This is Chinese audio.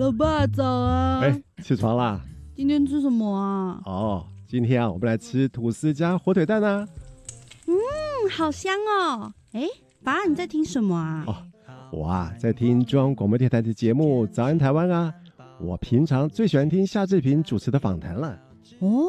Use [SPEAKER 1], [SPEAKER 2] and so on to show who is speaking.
[SPEAKER 1] 老爸早啊！
[SPEAKER 2] 起床啦！
[SPEAKER 1] 今天吃什么啊？
[SPEAKER 2] 今天我们来吃吐司加火腿蛋啊！
[SPEAKER 1] 好香哦！爸，你在听什么啊？
[SPEAKER 2] 我在听中央广播电台的节目《早安台湾》啊。我平常最喜欢听夏志平主持的访谈了。